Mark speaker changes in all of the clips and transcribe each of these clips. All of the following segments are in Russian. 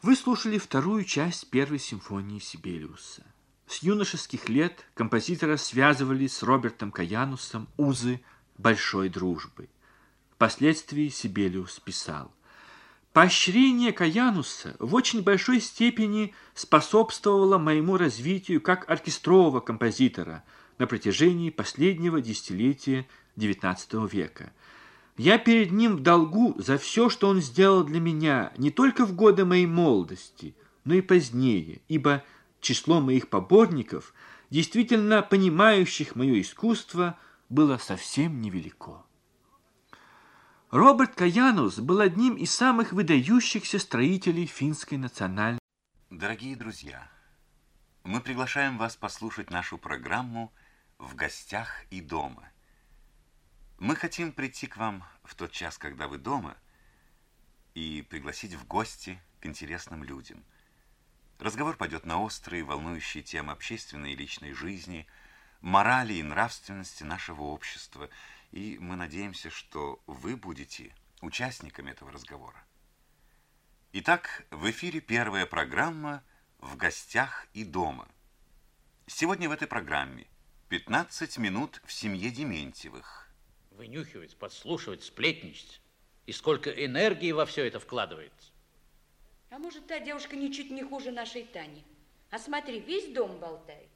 Speaker 1: Вы слушали вторую часть первой симфонии Сибелиуса. С юношеских лет композитора связывали с Робертом Каянусом узы большой дружбы. Впоследствии Сибелиус писал: «Поощрение Каянуса в очень большой степени способствовало моему развитию как оркестрового композитора на протяжении последнего десятилетия XIX века. Я перед ним в долгу за все, что он сделал для меня не только в годы моей молодости, но и позднее, ибо число моих поборников, действительно понимающих мое искусство, было совсем невелико». Роберт Каянус был одним из самых выдающихся строителей финской национальной.
Speaker 2: Дорогие друзья, мы приглашаем вас послушать нашу программу «В гостях и дома». Мы хотим прийти к вам в тот час, когда вы дома, и пригласить в гости к интересным людям. Разговор пойдет на острые, волнующие темы общественной и личной жизни, морали и нравственности нашего общества, и мы надеемся, что вы будете участниками этого разговора. Итак, в эфире первая программа «В гостях и дома». Сегодня в этой программе 15 минут в семье Дементьевых.
Speaker 3: Вынюхивать, подслушивать, сплетничать. И сколько энергии во все это вкладывается.
Speaker 4: А может, та девушка ничуть не хуже нашей Тани? А смотри, весь дом болтает.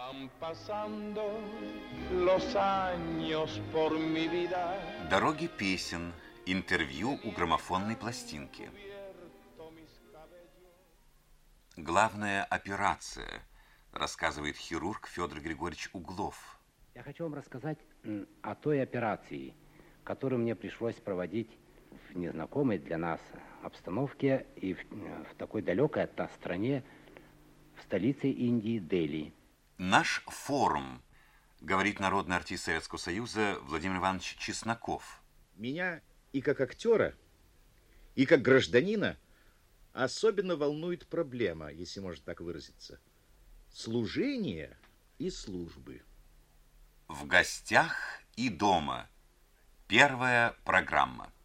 Speaker 2: Дороги песен. Интервью у граммофонной пластинки. Главная операция, рассказывает хирург Федор Григорьевич Углов.
Speaker 5: Я хочу вам рассказать о той операции, которую мне пришлось проводить в незнакомой для нас обстановке и в такой далекой от нас стране, в столице Индии, Дели.
Speaker 2: Наш форум, говорит народный артист Советского Союза Владимир Иванович Чесноков.
Speaker 6: Меня и как актера, и как гражданина особенно волнует проблема, если можно так выразиться, служения и службы.
Speaker 2: В гостях и дома. Первая программа.